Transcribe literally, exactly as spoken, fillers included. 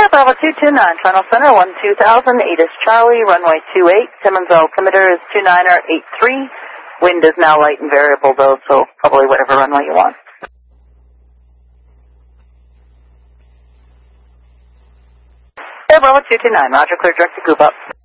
Bravo two two nine, Final Center, one two thousand, eight is Charlie, runway two eight, Timmins altimeter is two niner eight three. Wind is now light and variable though, so probably whatever runway you want. Bravo two two nine, Roger, clear direct to Goop up.